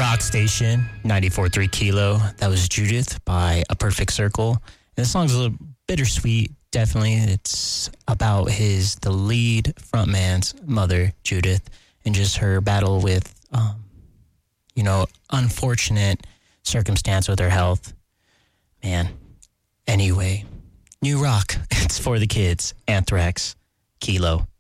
rock station, 94.3 Kilo. That was Judith by A Perfect Circle. And the song's a little bittersweet, definitely. It's about the lead frontman's mother, Judith, and just her battle with, unfortunate circumstance with her health. Man. Anyway, new rock. It's for the kids. Anthrax, Kilo.